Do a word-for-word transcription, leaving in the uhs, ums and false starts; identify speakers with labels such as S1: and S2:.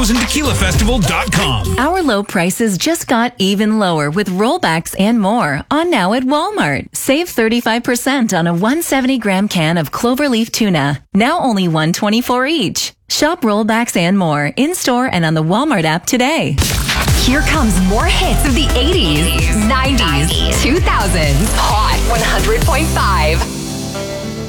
S1: tequila festival dot com.
S2: Our low prices just got even lower with rollbacks and more on now at Walmart. Save thirty-five percent on a one hundred seventy gram can of cloverleaf tuna. Now only one hundred twenty-four dollars each. Shop rollbacks and more in-store and on the Walmart app today.
S3: Here comes more hits of the eighties, nineties, two thousands. Hot one hundred point five.